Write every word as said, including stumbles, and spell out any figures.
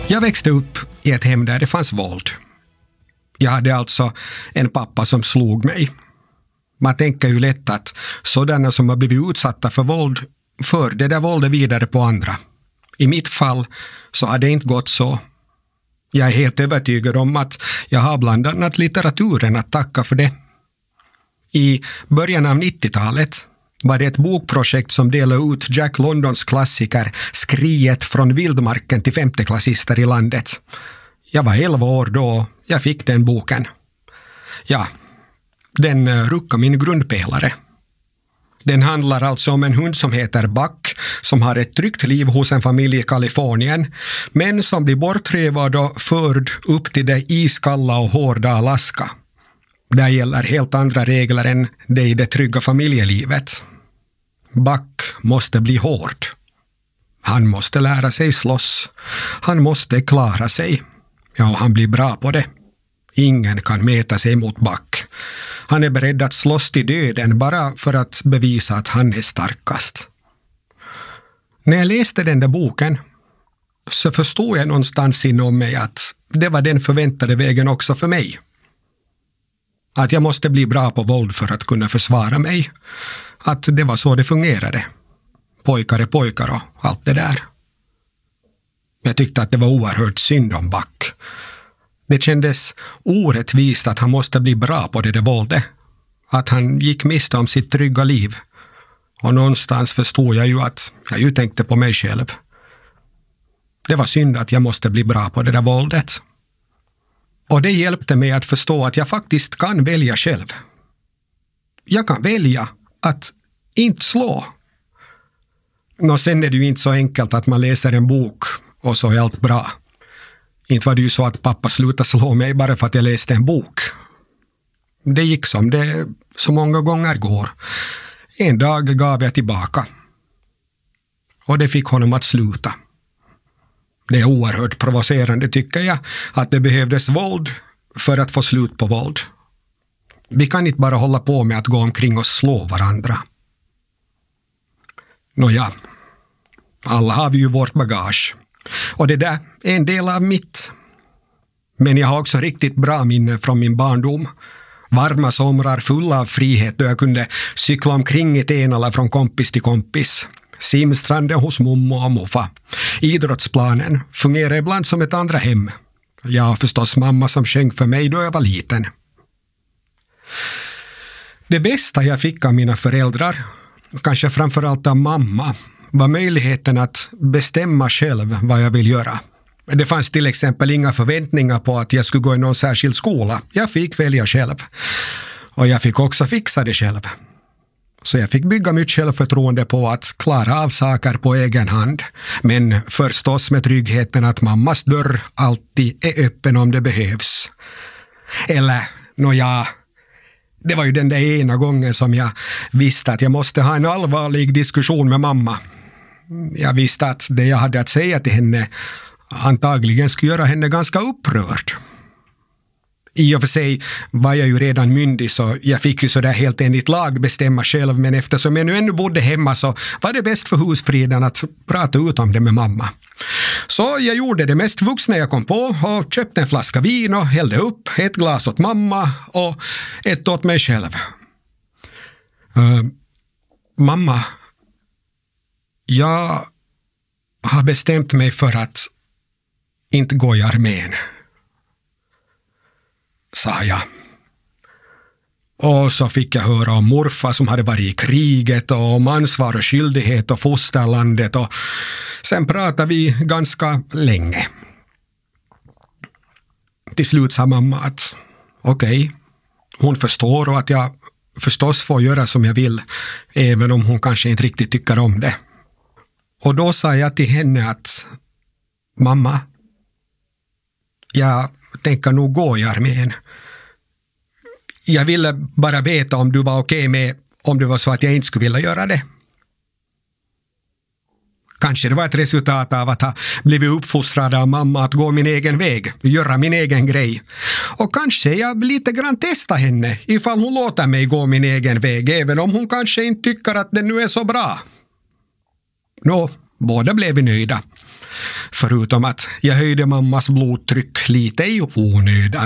Jag växte upp i ett hem där det fanns våld. Jag hade alltså en pappa som slog mig. Man tänker ju lätt att sådana som har blivit utsatta för våld för det där våldet vidare på andra. I mitt fall så hade det inte gått så. Jag är helt övertygad om att jag har bland annat litteraturen att tacka för det. I början av nittiotalet var det ett bokprojekt som delade ut Jack Londons klassiker Skriet från vildmarken till femteklassister i landet. Jag var elva år då jag fick den boken. Ja, den ruckade min grundpelare. Den handlar alltså om en hund som heter Buck som har ett tryggt liv hos en familj i Kalifornien men som blir bortrövad och förd upp till det iskalla och hårda Alaska. Där gäller helt andra regler än det i det trygga familjelivet. Buck måste bli hård. Han måste lära sig slåss. Han måste klara sig. Ja, han blir bra på det. Ingen kan mäta sig mot Buck. Han är beredd att slåss till döden bara för att bevisa att han är starkast. När jag läste den där boken så förstod jag någonstans inom mig att det var den förväntade vägen också för mig. Att jag måste bli bra på våld för att kunna försvara mig. Att det var så det fungerade. Pojkar är pojkar och allt det där. Jag tyckte att det var oerhört synd om Buck. Det kändes orättvist att han måste bli bra på det där våldet. Att han gick miste om sitt trygga liv. Och någonstans förstod jag ju att jag ju tänkte på mig själv. Det var synd att jag måste bli bra på det där våldet. Och det hjälpte mig att förstå att jag faktiskt kan välja själv. Jag kan välja att inte slå. Och sen är det ju inte så enkelt att man läser en bok och så är allt bra. Inte var det ju så att pappa slutade slå mig bara för att jag läste en bok. Det gick som det så många gånger går. En dag gav jag tillbaka. Och det fick honom att sluta. Det är oerhört provocerande tycker jag att det behövdes våld för att få slut på våld. Vi kan inte bara hålla på med att gå omkring och slå varandra. Nåja, alla har vi ju vårt bagage. Och det där är en del av mitt. Men jag har också riktigt bra minnen från min barndom. Varma somrar fulla av frihet då jag kunde cykla omkring i Tenala från kompis till kompis. Simstranden hos mommo och muffa. Idrottsplanen fungerar ibland som ett andra hem. Jag har förstås mamma som sjöng för mig då jag var liten. Det bästa jag fick av mina föräldrar, kanske framförallt av mamma, var möjligheten att bestämma själv vad jag vill göra. Det fanns till exempel inga förväntningar på att jag skulle gå i någon särskild skola. Jag fick välja själv. Och jag fick också fixa det själv. Så jag fick bygga mitt självförtroende på att klara av saker på egen hand. Men förstås med tryggheten att mammas dörr alltid är öppen om det behövs. Eller, nåja, det var ju den där ena gången som jag visste att jag måste ha en allvarlig diskussion med mamma. Jag visste att det jag hade att säga till henne antagligen skulle göra henne ganska upprörd. I och för sig var jag ju redan myndig så jag fick ju sådär helt enligt lag bestämma själv, men eftersom jag nu ännu bodde hemma så var det bäst för husfriden att prata ut om det med mamma. Så jag gjorde det mest vuxna jag kom på och köpte en flaska vin och hällde upp ett glas åt mamma och ett åt mig själv. Uh, mamma, jag har bestämt mig för att inte gå i armén, sa jag. Och så fick jag höra om morfar som hade varit i kriget och om ansvar och skyldighet och fosterlandet, och sen pratade vi ganska länge. Till slut sa mamma att okej, okay, hon förstår och att jag förstås får göra som jag vill, även om hon kanske inte riktigt tycker om det. Och då sa jag till henne att mamma, jag tänker nog gå i armén. Jag ville bara veta om du var okej med om det var så att jag inte skulle vilja göra det. Kanske det var ett resultat av att ha blivit uppfostrad av mamma att gå min egen väg, göra min egen grej. Och kanske jag lite grann testa henne ifall hon låter mig gå min egen väg, även om hon kanske inte tycker att det nu är så bra. Nå, båda blev vi nöjda. Förutom att jag höjde mammas blodtryck lite i onödan.